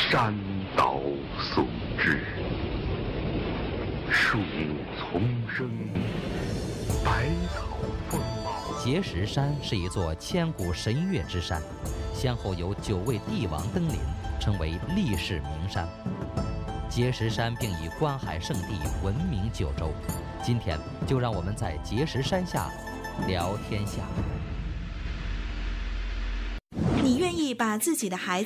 山岛所致，树木丛生，百草丰茂。 碣石山是一座千古神岳之山，先后有9位帝王登临，称为历世名山。碣石山并以观海圣地闻名9州。今天就让我们在碣石山下聊天下。 你愿意把自己的孩子